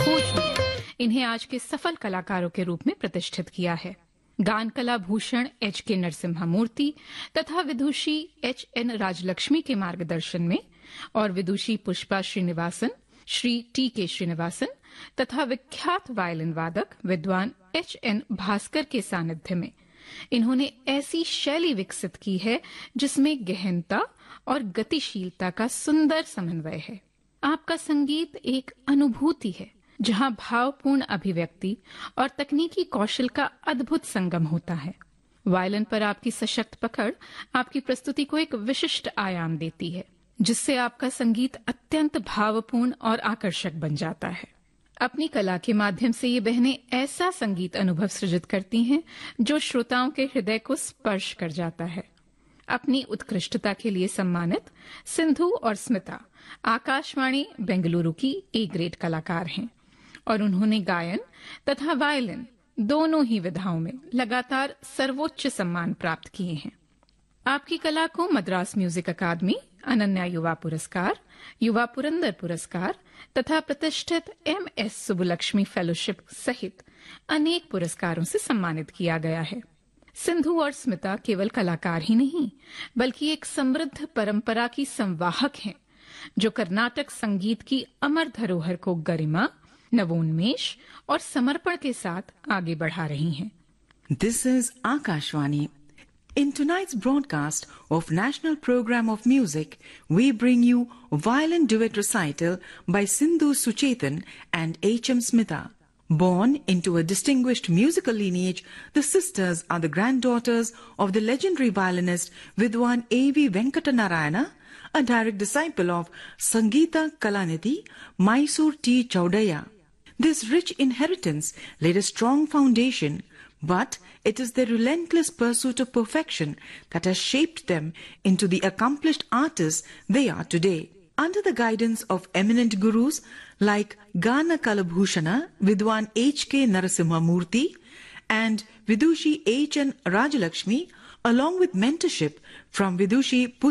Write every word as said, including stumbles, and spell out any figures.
खोज में इन्हें आज के सफल कलाकारों के रूप में प्रतिष्ठित किया है। गान कला भूषण एच के नरसिम्हा मूर्ति तथा विदुषी एच एन राजलक्ष्मी के मार्गदर्शन में और विदुषी पुष्पा श्रीनिवासन, श्री टी के श्रीनिवासन तथा विख्यात वायलिन वादक विद्वान एच एन भास्कर के सानिध्य में इन्होंने ऐसी शैली विकसित की है जिसमें गहनता और गतिशीलता का सुंदर समन्वय है। आपका संगीत एक अनुभूति है जहां भावपूर्ण अभिव्यक्ति और तकनीकी कौशल का अद्भुत संगम होता है। वायलिन पर आपकी सशक्त पकड़ आपकी प्रस्तुति को एक विशिष्ट आयाम देती है, जिससे आपका संगीत अत्यंत भावपूर्ण और आकर्षक बन जाता है। अपनी कला के माध्यम से ये बहनें ऐसा संगीत अनुभव सृजित करती हैं जो श्रोताओं के हृदय को स्पर्श कर जाता है। अपनी उत्कृष्टता के लिए सम्मानित सिंधु और स्मिता आकाशवाणी बेंगलुरु की ए ग्रेड कलाकार हैं और उन्होंने गायन तथा वायलिन दोनों ही विधाओं में लगातार सर्वोच्च सम्मान प्राप्त किए हैं। आपकी कला को मद्रास म्यूजिक अकादमी, अनन्या युवा पुरस्कार, युवा पुरंदर पुरस्कार तथा प्रतिष्ठित एम एस सुबुलक्ष्मी फेलोशिप सहित अनेक पुरस्कारों से सम्मानित किया गया है। सिंधु और स्मिता केवल कलाकार ही नहीं बल्कि एक समृद्ध परंपरा की संवाहक हैं जो कर्नाटक संगीत की अमर धरोहर को गरिमा, नवोन्मेष और समर्पण के साथ आगे बढ़ा रही हैं। This is Akashvani. In tonight's broadcast of National Program of Music, we bring you violin duet recital by Sindhu Suchetan and H M Smita. Born into a distinguished musical lineage, the sisters are the granddaughters of the legendary violinist Vidwan A V Venkatanarayana, a direct disciple of Sangeeta Kalanidhi, Mysore T. Chaudhaya. This rich inheritance laid a strong foundation, but it is their relentless pursuit of perfection that has shaped them into the accomplished artists they are today. Under the guidance of eminent gurus like Gana Kalabhushana Vidwan H K Narasimha Murthy and Vidushi H N Rajalakshmi, along with mentorship from Vidushi